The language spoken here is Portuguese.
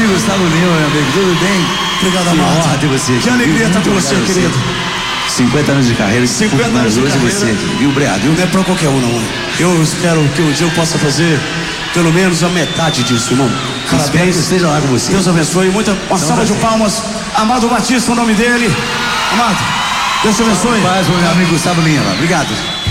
grande Gustavo Lima, meu amigo, tudo bem? Obrigado, Que amado. honra ter você aqui. Que alegria estar com você, querido. 50 anos de carreira, 50 anos de carreira. você, viu, Brad? Não é pra qualquer um, não. Eu espero que um dia eu possa fazer pelo menos a metade disso, irmão. Espero que Parabéns. esteja lá com você. Deus abençoe. Uma salva de palmas. Amado Batista, o nome dele. Amado, Deus te abençoe. Paz, meu amigo Gustavo Lima. Obrigado.